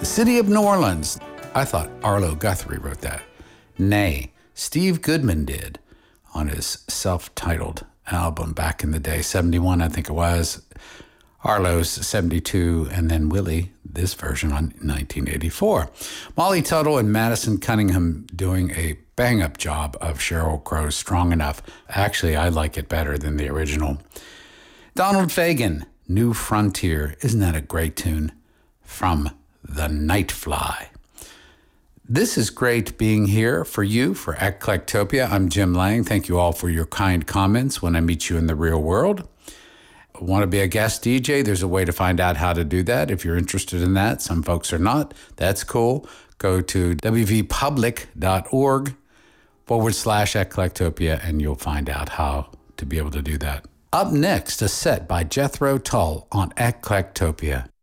City of New Orleans. I thought Arlo Guthrie wrote that. Nay, Steve Goodman did on his self-titled album back in the day, 71, I think it was. Arlo's 72, and then Willie, this version on 1984. Molly Tuttle and Madison Cunningham doing a bang-up job of Sheryl Crow's Strong Enough. Actually, I like it better than the original. Donald Fagen, New Frontier. Isn't that a great tune? From The Nightfly. This is great being here for you for Eclectopia. I'm Jim Lang. Thank you all for your kind comments when I meet you in the real world. Want to be a guest DJ? There's a way to find out how to do that. If you're interested in that, some folks are not. That's cool. Go to wvpublic.org/Eclectopia and you'll find out how to be able to do that. Up next, a set by Jethro Tull on Eclectopia.